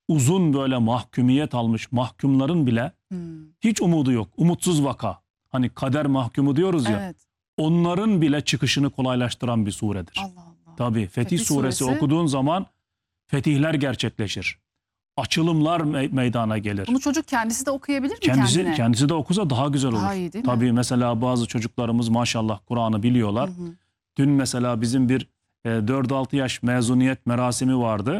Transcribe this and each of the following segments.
uzun böyle mahkumiyet almış mahkumların bile hiç umudu yok. Umutsuz vaka. Hani kader mahkumu diyoruz ya. Evet. Onların bile çıkışını kolaylaştıran bir suredir. Allah Allah. Tabii Fetih suresi okuduğun zaman fetihler gerçekleşir. Açılımlar meydana gelir. Bunu çocuk kendisi de okuyabilir mi kendine? Kendisi de okusa daha güzel olur. Daha iyi değil mi? Tabii mesela bazı çocuklarımız maşallah Kur'an'ı biliyorlar. Dün mesela bizim bir 4-6 yaş mezuniyet merasimi vardı.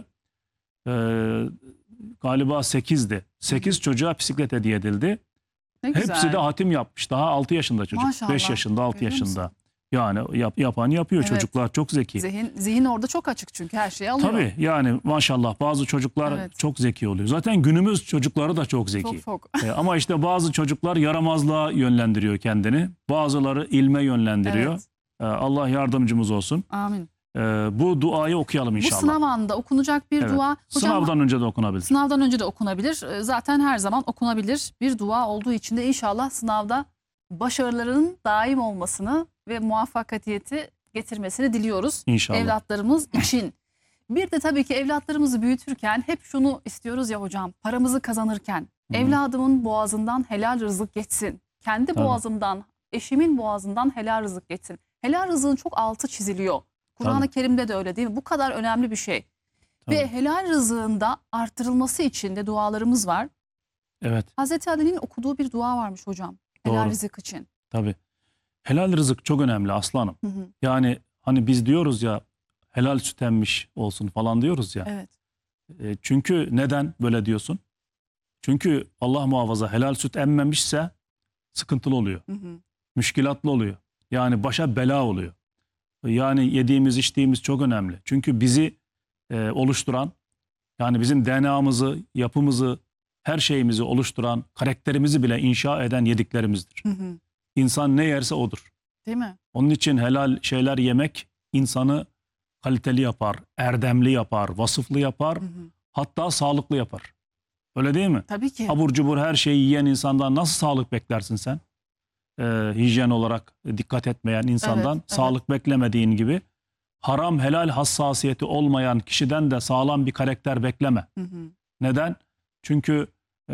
Galiba 8'di. 8 çocuğa bisiklet hediye edildi. Hepsi de hatim yapmış. Daha 6 yaşında çocuk. Maşallah. 5 yaşında, 6 Görüyor yaşında. musun? Yani yapan yapıyor. Evet. Çocuklar çok zeki. Zihin orada çok açık çünkü her şeyi alıyor. Tabii yani maşallah bazı çocuklar çok zeki oluyor. Zaten günümüz çocukları da çok zeki. Çok. Ama işte bazı çocuklar yaramazlığa yönlendiriyor kendini. Bazıları ilme yönlendiriyor. Evet. Allah yardımcımız olsun. Amin. Bu duayı okuyalım inşallah. Bu sınav anında okunacak bir dua. Hocam, sınavdan önce de okunabilir. Sınavdan önce de okunabilir. Zaten her zaman okunabilir bir dua olduğu için de inşallah sınavda başarıların daim olmasını ve muvaffakiyeti getirmesini diliyoruz. İnşallah. Evlatlarımız için. Bir de tabii ki evlatlarımızı büyütürken hep şunu istiyoruz ya hocam. Paramızı kazanırken evladımın boğazından helal rızık geçsin. Kendi boğazımdan, eşimin boğazından helal rızık geçsin. Helal rızığın çok altı çiziliyor. Kur'an-ı Kerim'de de öyle değil mi? Bu kadar önemli bir şey. Ve helal rızığında artırılması için de dualarımız var. Evet. Hazreti Ali'nin okuduğu bir dua varmış hocam. Helal Doğru. rızık için. Tabii. Helal rızık çok önemli aslanım. Yani hani biz diyoruz ya helal süt emmiş olsun falan diyoruz ya. Evet. Çünkü neden böyle diyorsun? Çünkü Allah muhafaza helal süt emmemişse sıkıntılı oluyor. Müşkilatlı oluyor. Yani başa bela oluyor. Yani yediğimiz içtiğimiz çok önemli. Çünkü bizi oluşturan, yani bizim DNA'mızı, yapımızı, her şeyimizi oluşturan, karakterimizi bile inşa eden yediklerimizdir. İnsan ne yerse odur. Değil mi? Onun için helal şeyler yemek insanı kaliteli yapar, erdemli yapar, vasıflı yapar, hatta sağlıklı yapar. Öyle değil mi? Tabii ki. Abur cubur her şeyi yiyen insandan nasıl sağlık beklersin sen? Hijyen olarak dikkat etmeyen insandan sağlık beklemediğin gibi haram helal hassasiyeti olmayan kişiden de sağlam bir karakter bekleme. Neden? Çünkü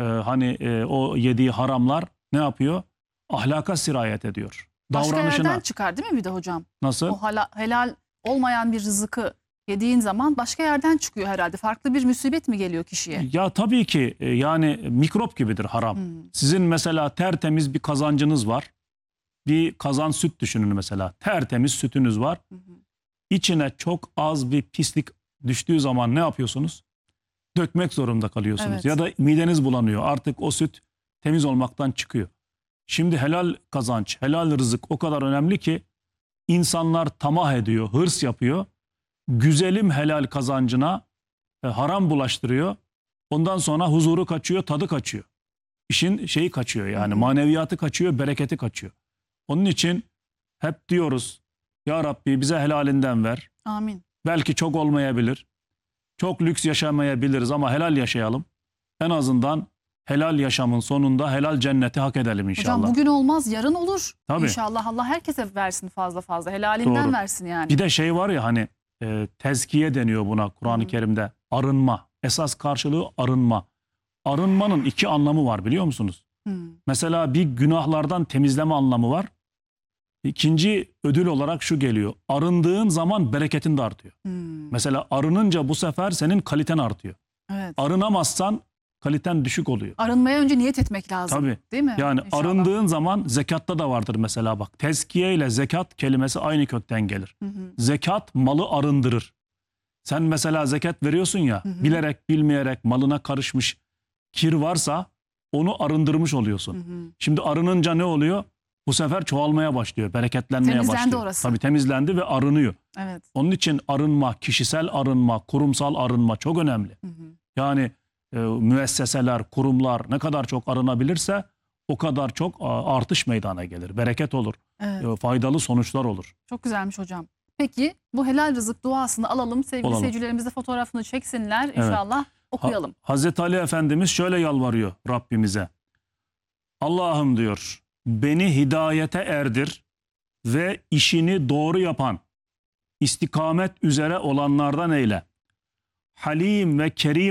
o yediği haramlar ne yapıyor? Ahlaka sirayet ediyor. Başka yerden çıkar değil mi bir de hocam? Nasıl? O helal olmayan bir rızıkı yediğin zaman başka yerden çıkıyor herhalde. Farklı bir musibet mi geliyor kişiye? Ya tabii ki yani mikrop gibidir haram. Sizin mesela tertemiz bir kazancınız var. Bir kazan süt düşünün mesela. Tertemiz sütünüz var. İçine çok az bir pislik düştüğü zaman ne yapıyorsunuz? Dökmek zorunda kalıyorsunuz. Ya da mideniz bulanıyor. Artık o süt temiz olmaktan çıkıyor. Şimdi helal kazanç, helal rızık o kadar önemli ki insanlar tamah ediyor, hırs yapıyor. Güzelim helal kazancına haram bulaştırıyor. Ondan sonra huzuru kaçıyor, tadı kaçıyor. İşin şeyi kaçıyor yani maneviyatı kaçıyor, bereketi kaçıyor. Onun için hep diyoruz ya Rabbi bize helalinden ver. Amin. Belki çok olmayabilir. Çok lüks yaşamayabiliriz ama helal yaşayalım. En azından helal yaşamın sonunda helal cenneti hak edelim inşallah. Hocam bugün olmaz yarın olur. Tabii. İnşallah Allah herkese versin fazla. Helalinden versin yani. Bir de şey var ya hani tezkiye deniyor buna Kur'an-ı Kerim'de. Arınma. Esas karşılığı arınma. Arınmanın iki anlamı var biliyor musunuz? Mesela bir günahlardan temizleme anlamı var. İkinci ödül olarak şu geliyor. Arındığın zaman bereketin de artıyor. Mesela arınınca bu sefer senin kaliten artıyor. Evet. Arınamazsan kaliten düşük oluyor. Arınmaya önce niyet etmek lazım. Tabii. Değil mi? Yani İnşallah. arındığın zaman zekatta da vardır mesela bak. Tezkiye ile zekat kelimesi aynı kökten gelir. Zekat malı arındırır. Sen mesela zekat veriyorsun ya bilerek bilmeyerek malına karışmış kir varsa onu arındırmış oluyorsun. Şimdi arınınca ne oluyor? Bu sefer çoğalmaya başlıyor, bereketlenmeye başlıyor. Temizlendi orası. Tabii temizlendi ve arınıyor. Evet. Onun için arınma, kişisel arınma, kurumsal arınma çok önemli. Yani müesseseler, kurumlar ne kadar çok arınabilirse o kadar çok artış meydana gelir. Bereket olur, faydalı sonuçlar olur. Çok güzelmiş hocam. Peki bu helal rızık duasını alalım. Sevgili seyircilerimiz de fotoğrafını çeksinler. İnşallah okuyalım. Hazreti Ali Efendimiz şöyle yalvarıyor Rabbimize. Allah'ım diyor beni hidayete erdir ve işini doğru yapan, istikamet üzere olanlardan eyle. Halim ve kerim